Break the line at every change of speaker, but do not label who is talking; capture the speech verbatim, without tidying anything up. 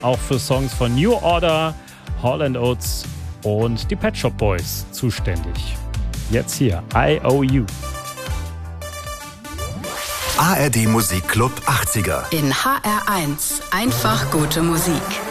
auch für Songs von New Order, Hall and Oates und die Pet Shop Boys zuständig. Jetzt hier, I O U.
A R D Musikclub achtziger.
In H R eins. Einfach gute Musik.